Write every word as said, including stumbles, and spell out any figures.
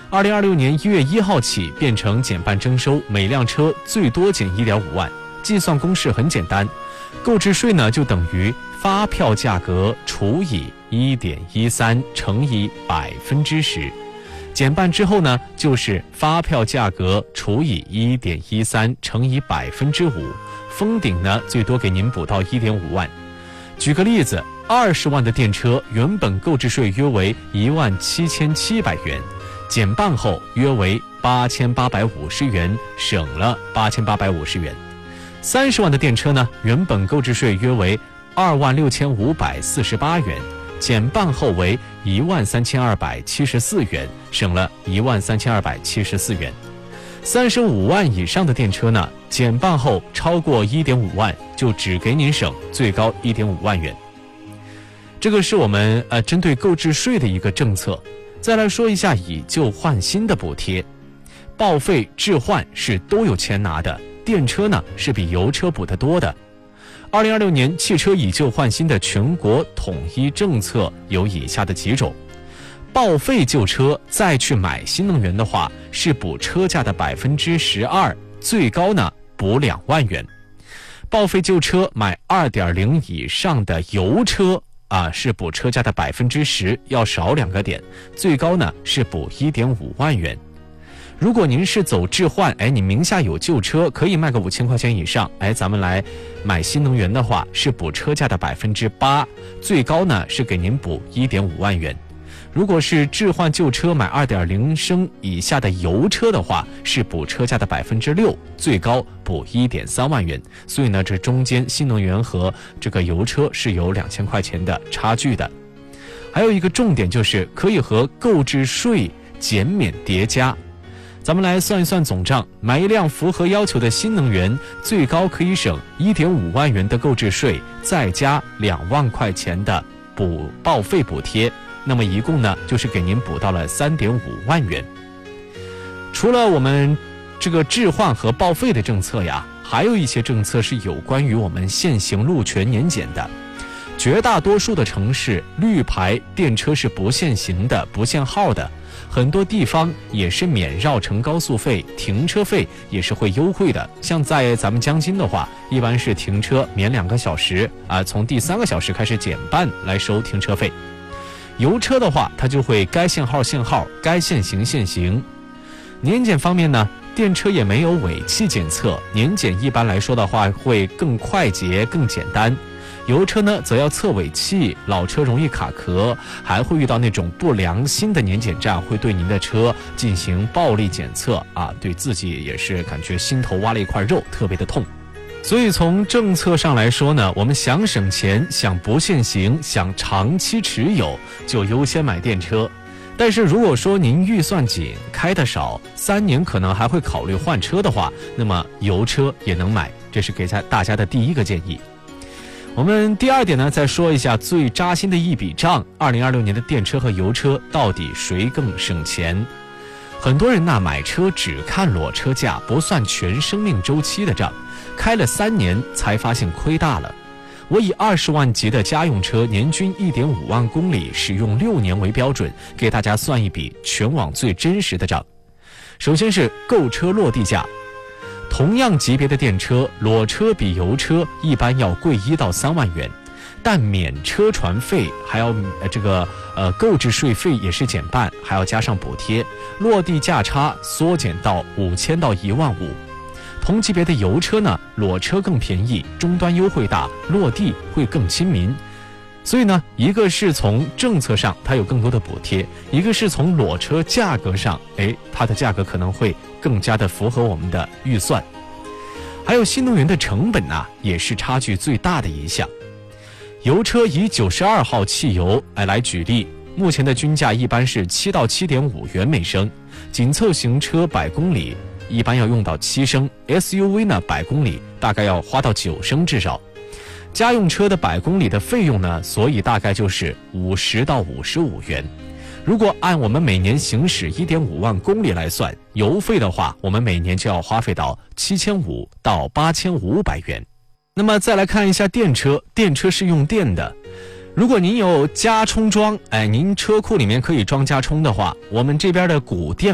二零二六年一月一号起变成减半征收，每辆车最多减 一点五万。计算公式很简单，购置税呢就等于发票价格除以 一点一三 乘以百分之十，减半之后呢就是发票价格除以 一点一三 乘以百分之五，封顶呢最多给您补到 一点五万。举个例子，二十万的电车原本购置税约为一万七千七百元，减半后约为八千八百五十元，省了八千八百五十元。三十万的电车呢，原本购置税约为二万六千五百四十八元，减半后为一万三千二百七十四元，省了一万三千二百七十四元。三十五万以上的电车呢，减半后超过 一点五万，就只给您省最高 一点五万元。这个是我们呃针对购置税的一个政策。再来说一下以旧换新的补贴，报废置换是都有钱拿的，电车呢是比油车补得多的。二零二六年汽车以旧换新的全国统一政策有以下的几种：报废旧车再去买新能源的话，是补车价的百分之十二，最高呢补两万元；报废旧车买二点零以上的油车啊，是补车价的百分之十，要少两个点，最高呢是补一点五万元。如果您是走置换，哎，你名下有旧车，可以卖个五千块钱以上，哎，咱们来买新能源的话，是补车价的百分之八，最高呢是给您补一点五万元。如果是置换旧车买二点零升以下的油车的话，是补车价的百分之六，最高补一点三万元。所以呢，这中间新能源和这个油车是有两千块钱的差距的。还有一个重点就是可以和购置税减免叠加。咱们来算一算总账，买一辆符合要求的新能源，最高可以省 一点五万元的购置税，再加两万块钱的补报废补贴，那么一共呢就是给您补到了 三点五万元。除了我们这个置换和报废的政策呀，还有一些政策是有关于我们限行路权年检的。绝大多数的城市绿牌电车是不限行的，不限号的，很多地方也是免绕城高速费，停车费也是会优惠的。像在咱们江津的话，一般是停车免两个小时啊，从第三个小时开始减半来收停车费。油车的话，它就会该限号限号，该限行限行。年检方面呢，电车也没有尾气检测，年检一般来说的话会更快捷更简单。油车呢则要测尾气，老车容易卡壳，还会遇到那种不良心的年检站会对您的车进行暴力检测啊，对自己也是感觉心头挖了一块肉，特别的痛。所以从政策上来说呢，我们想省钱，想不限行，想长期持有，就优先买电车。但是如果说您预算紧，开得少，三年可能还会考虑换车的话，那么油车也能买，这是给大家的第一个建议。我们第二点呢，再说一下最扎心的一笔账，二零二六年的电车和油车到底谁更省钱？很多人呢买车只看裸车价，不算全生命周期的账，开了三年才发现亏大了。我以二十万级的家用车年均 一点五万公里，使用六年为标准，给大家算一笔全网最真实的账。首先是购车落地价。同样级别的电车，裸车比油车一般要贵一到三万元，但免车船费，还要呃这个呃购置税费也是减半，还要加上补贴，落地价差缩减到五千到一万五。同级别的油车呢，裸车更便宜，终端优惠大，落地会更亲民。所以呢，一个是从政策上它有更多的补贴，一个是从裸车价格上，哎，它的价格可能会更加的符合我们的预算。还有新能源的成本啊，也是差距最大的一项。油车以九十二号汽油哎来举例，目前的均价一般是七到七点五元每升，紧凑型车百公里一般要用到七升 ，S U V 呢百公里大概要花到九升至少。家用车的百公里的费用呢，所以大概就是五十到五十五元。如果按我们每年行驶 一点五万公里来算，油费的话，我们每年就要花费到七千五百到八千五百元。那么再来看一下电车，电车是用电的。如果您有加充桩，哎，您车库里面可以装加充的话，我们这边的古电